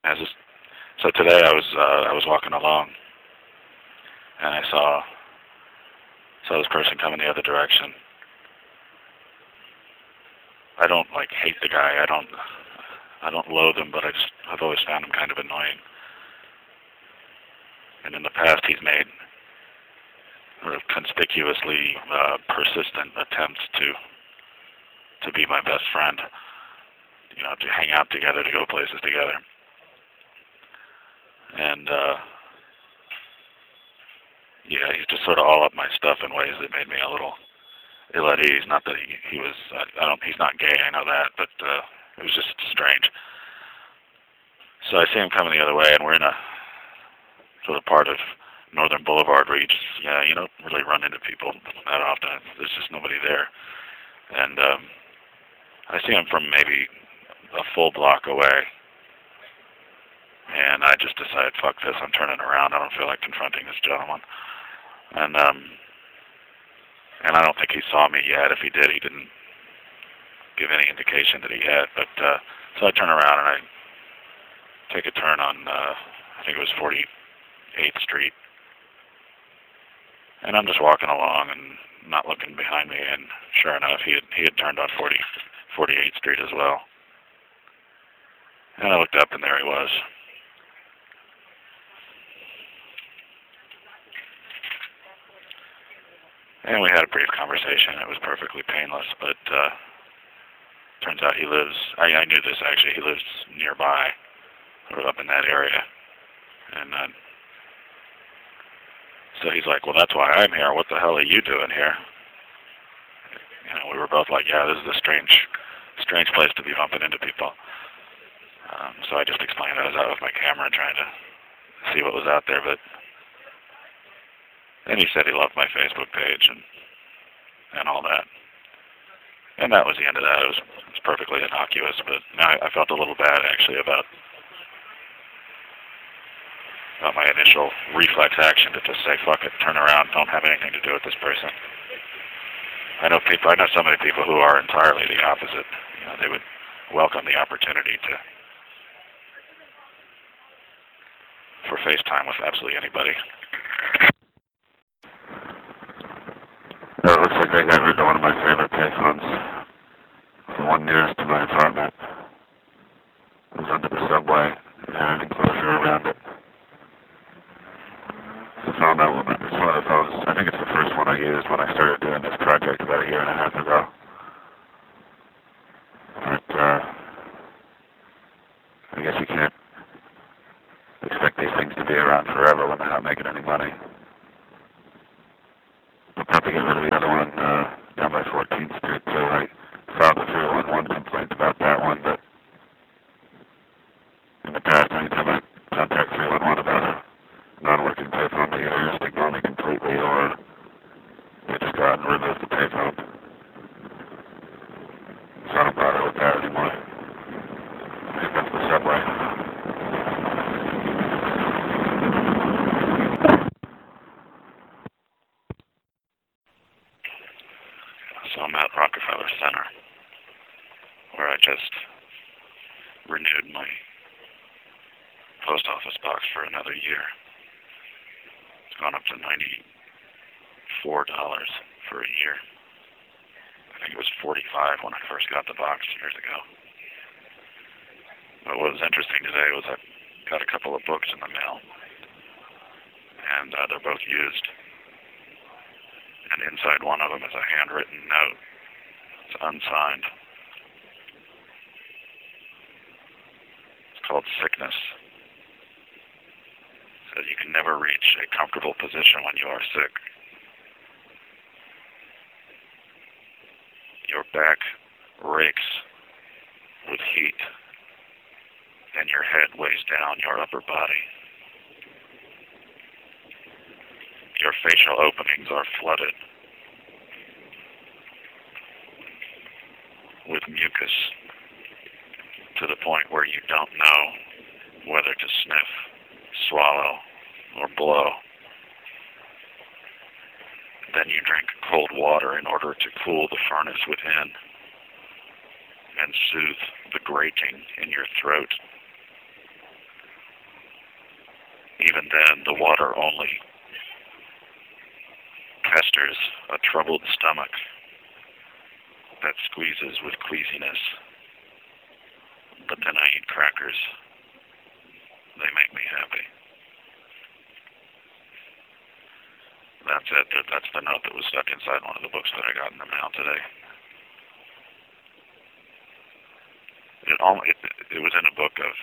As this, so today I was walking along and I saw this person coming the other direction. I don't like hate the guy. I don't loathe him, but I've always found him kind of annoying. And in the past, he's made sort of conspicuously persistent attempts to be my best friend. You know, to hang out together, to go places together. And yeah, he's just sort of all up my stuff in ways that made me a little ill at ease. Not that he was, he's not gay, I know that, but it was just strange. So I see him coming the other way, and we're in a sort of part of Northern Boulevard where you don't really run into people that often. There's just nobody there. And I see him from maybe a full block away. And I just decided, fuck this, I'm turning around. I don't feel like confronting this gentleman. And I don't think he saw me yet. If he did, he didn't give any indication that he had. But so I turn around and I take a turn on, I think it was 48th Street. And I'm just walking along and not looking behind me. And sure enough, he had turned on 48th Street as well. And I looked up, and there he was. And we had a brief conversation. It was perfectly painless, but turns out he lives, I knew this actually, he lives nearby, sort of up in that area. And so he's like, well, that's why I'm here. What the hell are you doing here? You know, we were both like, yeah, this is a strange place to be bumping into people. So I just explained I was out with my camera trying to see what was out there, but and he said he loved my Facebook page and all that. And that was the end of that. It was perfectly innocuous, but now I felt a little bad actually about my initial reflex action to just say, fuck it, turn around, don't have anything to do with this person. I know so many people who are entirely the opposite. You know, they would welcome the opportunity for FaceTime with absolutely anybody. It looks like they got rid of one of my favorite payphones. The one nearest to my apartment. It was under the subway. It had an enclosure around it. I found that one. It's one of those. I think it's the first one I used when I started doing this project about a year and a half ago. But I guess you can't expect these things to be around forever when they're not making any money. I'll probably get rid of the other one down by 14th Street, so I filed a 311 complaint about that one, but in the past, anytime I contact 311 about a non-working payphone, they either just ignore me completely or they just go out and remove the payphone. So I don't bother with that anymore. I think that's the subway. So I'm at Rockefeller Center, where I just renewed my post office box for another year. It's gone up to $94 for a year. I think it was $45 when I first got the box years ago. But what was interesting today was I got a couple of books in the mail, and they're both used. And inside one of them is a handwritten note. It's unsigned. It's called Sickness. It says you can never reach a comfortable position when you are sick. Your back rakes with heat, and your head weighs down your upper body. Your facial openings are flooded with mucus to the point where you don't know whether to sniff, swallow, or blow. Then you drink cold water in order to cool the furnace within and soothe the grating in your throat. even then, the water only pesters a troubled stomach that squeezes with queasiness. But then I eat crackers. They make me happy. That's it. That's the note that was stuck inside one of the books that I got in the mail today. It was in a book of,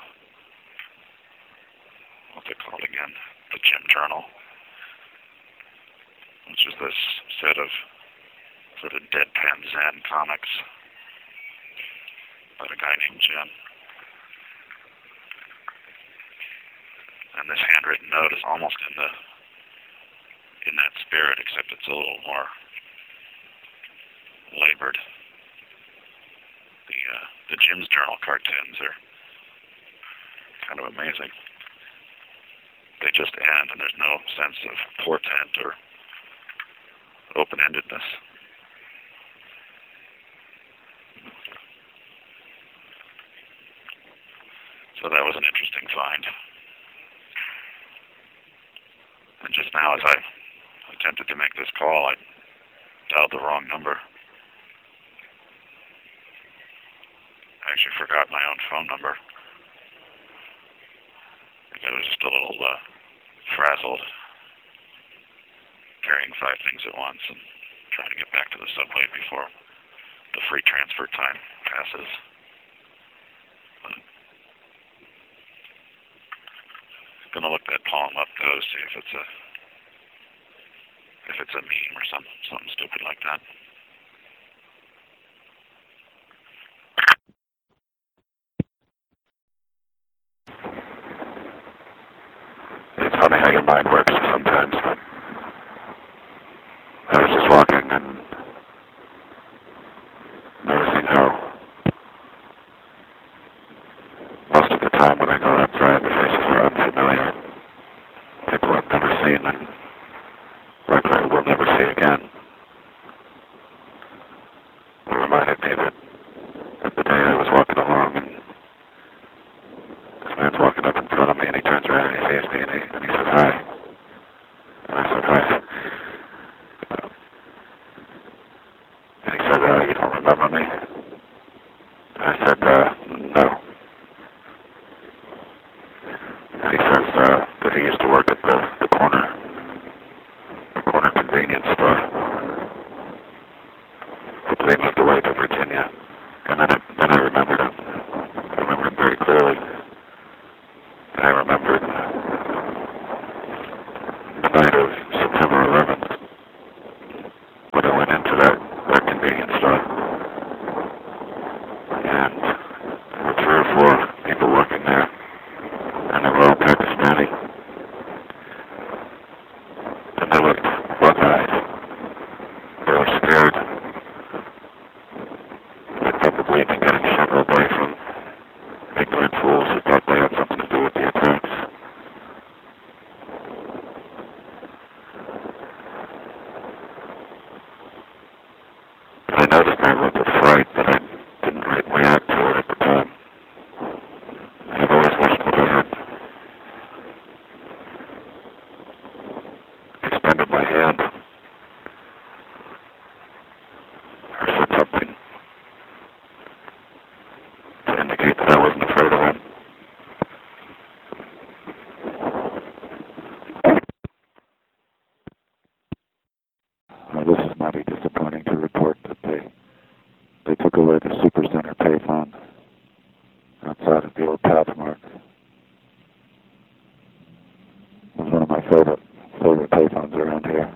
what's it called again? The Jim Journal, which is this set of sort of deadpan Zen comics by a guy named Jim. And this handwritten note is almost in that spirit, except it's a little more labored. The Jim's Journal cartoons are kind of amazing. They just end, and there's no sense of portent or open-endedness. So that was an interesting find. And just now, as I attempted to make this call, I dialed the wrong number. I actually forgot my own phone number. I was just a little frazzled, carrying 5 things at once and trying to get back to the subway before the free transfer time passes. But I'm going to look that poem up, though, see if it's a meme or something stupid like that. It's funny how your mind works sometimes, but I was just walking and noticing how most of the time when I go outside, the faces are unfamiliar. People I've never seen and likely will never see again. It reminded me that the day I was walking along and this man's walking up in front of me and he turns around and he sees me and he says hi. And I said hi. And he said, you don't remember me? And I said, no. And he says that he used to work at the corner convenience store. But they moved away to Virginia. And then I remembered him. I remembered him very clearly. And I remembered the night of September 11th when I went into that convenience store. And there were 3 or 4 people working there. And they were all Pakistani. And they looked bug-eyed. They were scared. They'd probably been getting several away from ignorant fools who thought they had something to do with the attacks. And I noticed my look of fright, but I didn't react to it at the time. And I've always wished that I had extended my hand or said something to indicate that I wasn't afraid of him. This is mighty disappointing to report that they took away the Supercenter payphone outside of the old Pathmark. It was one of my favorite payphones around here.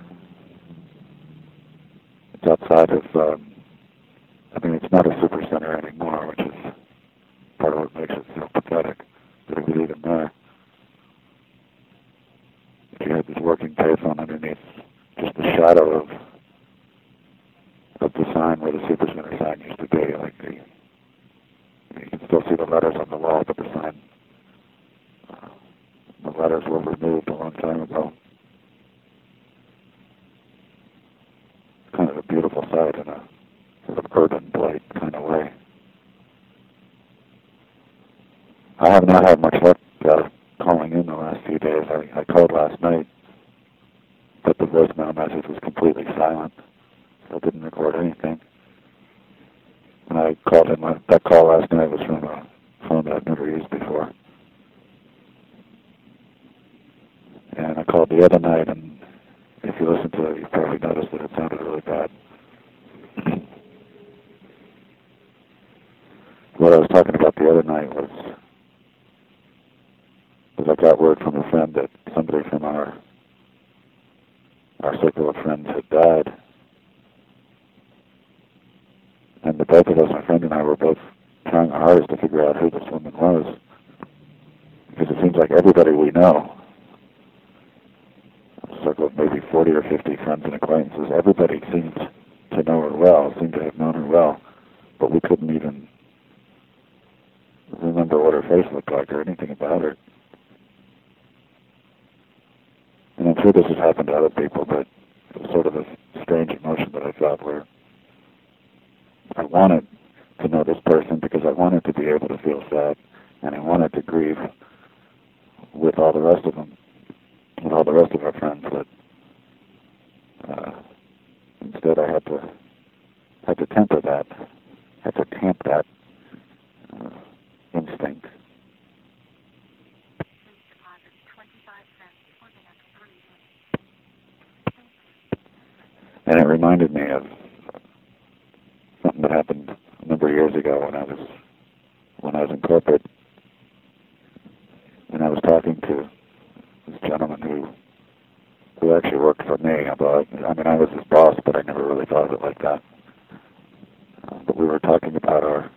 It's outside of, it's not a Supercenter anymore, which is part of what makes it so pathetic that it was even there. If you had this working payphone underneath just the shadow of the sign where the Supercenter sign used to be, you can still see the letters on the wall, but the sign, the letters were removed a long time ago. Kind of a beautiful sight in a sort of urban blight kind of way. I have not had much luck calling in the last few days. I called last night, but the voicemail message was completely silent, so I didn't record anything. And I called him. That call last night was from a phone that I've never used before. And I called the other night, and if you listen to it, you probably noticed that it sounded really bad. What I was talking about the other night was I got word from a friend that somebody from our circle of friends had died. And the both of us, my friend and I, were both trying our hardest to figure out who this woman was. Because it seems like everybody we know, a circle of maybe 40 or 50 friends and acquaintances, everybody seemed to know her well, seemed to have known her well, but we couldn't even remember what her face looked like or anything about her. And I'm sure this has happened to other people, but it was sort of a strange emotion that I felt where I wanted to know this person because I wanted to be able to feel sad, and I wanted to grieve with all the rest of them, with all the rest of our friends. But instead, I had to temper that, had to tamp that instinct. And it reminded me of something that happened a number of years ago when I was in corporate, and I was talking to this gentleman who actually worked for me. Although I was his boss, but I never really thought of it like that. But we were talking about our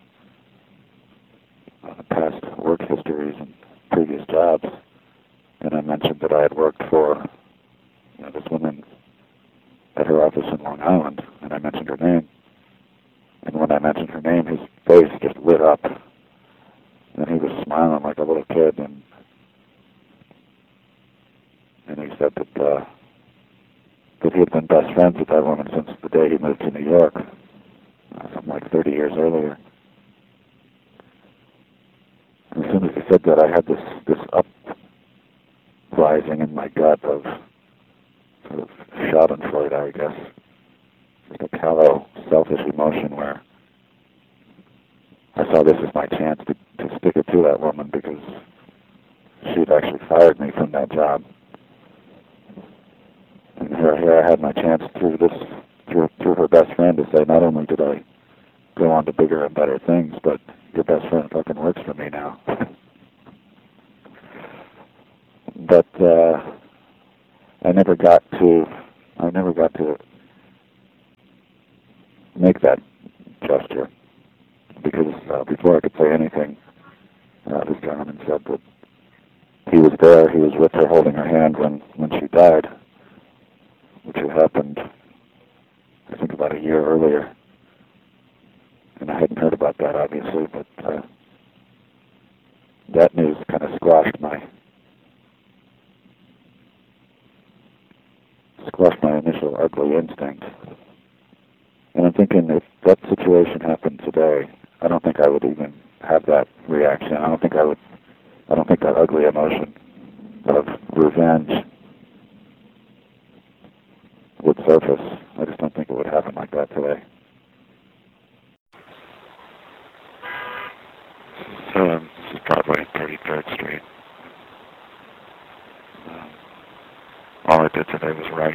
past work histories and previous jobs, and I mentioned that I had worked for this woman at her office in Long Island, and I mentioned her name. And when I mentioned her name, his face just lit up, and he was smiling like a little kid. And he said that he had been best friends with that woman since the day he moved to New York, something like 30 years earlier. And as soon as he said that, I had this uprising in my gut of sort of schadenfreude, I guess. Just a callow, selfish emotion where I saw this as my chance to stick it to that woman because she had actually fired me from that job. And here I had my chance through her best friend to say, not only did I go on to bigger and better things, but your best friend fucking works for me now. But I never got to make that gesture because before I could say anything, this gentleman said that he was there, he was with her holding her hand when she died, which had happened, I think, about a year earlier. And I hadn't heard about that, obviously, but that news kind of squashed my initial ugly instinct. And I'm thinking if that situation happened today, I don't think I would even have that reaction. I don't think that ugly emotion of revenge would surface. I just don't think it would happen like that today. So this is Broadway, 33rd Street. All I did today was write.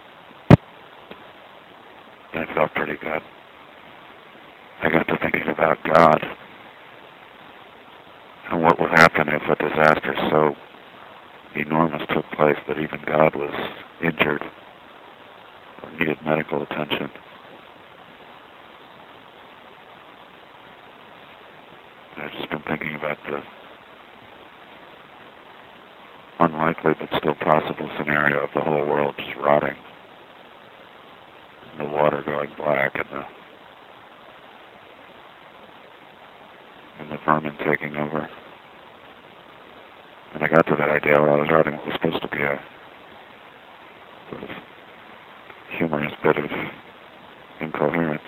And it felt pretty good. I got to thinking about God and what would happen if a disaster so enormous took place that even God was injured or needed medical attention. I've just been thinking about the unlikely but still possible scenario of the whole world just rotting, and the water going black, and the vermin taking over. And I got to that idea while I was writing what was supposed to be a sort of humorous bit of incoherence.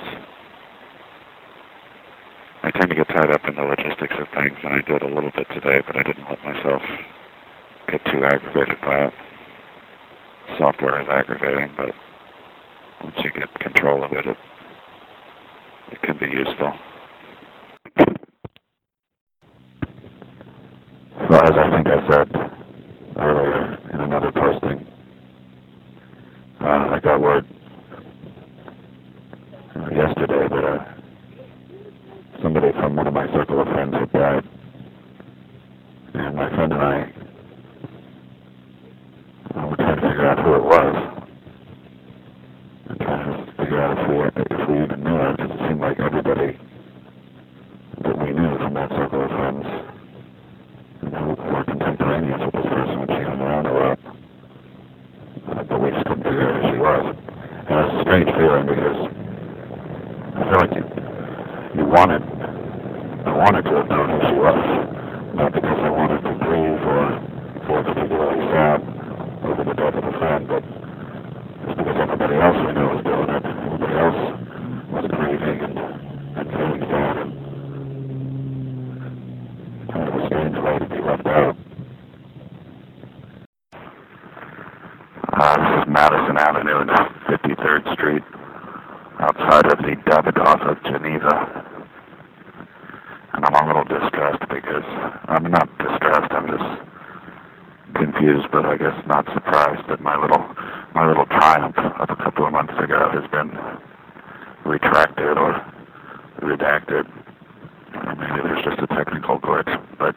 I tend to get tied up in the logistics of things, and I did a little bit today, but I didn't let myself get too aggravated by it. Software is aggravating, but once you get control of it, it can be useful. So as I think I said earlier in another posting, I got word yesterday that somebody from one of my circle of friends had died. And my friend and I were trying to figure out who it was. And trying to figure out if we even knew her, because it seemed like everybody that we knew from that circle of friends who were contemporaneous with this person when she hung around a lot. But we just couldn't figure out who she was. And it's a strange feeling because I feel like I wanted to have known who she was. Not because I wanted to grieve or feel particularly sad over the death of a friend, but just because everybody else we knew was doing it. Everybody else was grieving and feeling sad. And kind of a strange way to be left out. This is Madison Avenue and 53rd Street, outside of the Davidoff of Geneva. And I'm a little distressed because, I'm not distressed, I'm just confused, but I guess not surprised that my little triumph of a couple of months ago has been retracted or redacted. Or maybe there's just a technical glitch, but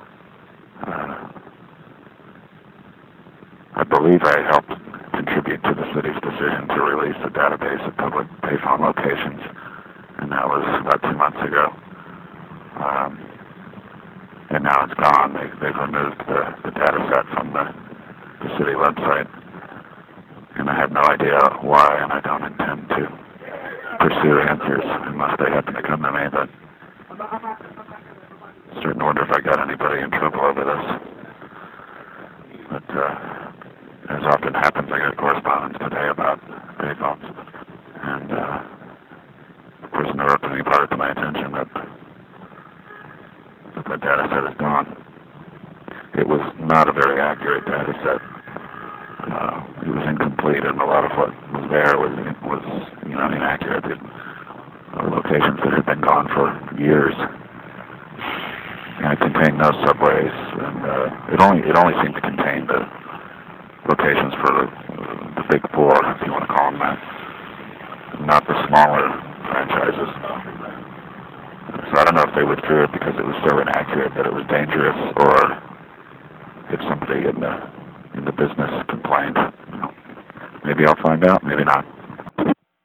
I believe I helped contribute to the city's decision to release a database of public payphone locations, and that was about 2 months ago. And now it's gone. They've removed the data set from the city website, and I have no idea why, and I don't intend to pursue answers unless they happen to come to me, but I certainly wonder if I got anybody in trouble over this. But as often happens, I got correspondence today about payphones, and the person who wrote to me brought it to my attention that the data set is gone. It was not a very accurate data set. It was incomplete, and a lot of what was there was inaccurate. Locations that had been gone for years, and it contained no subways, and it only seemed to contain the locations for the big four, if you want to call them that, not the smaller franchises. So I don't know if they withdrew it because it was so inaccurate that it was dangerous, or if somebody in the business complained. Maybe I'll find out, maybe not.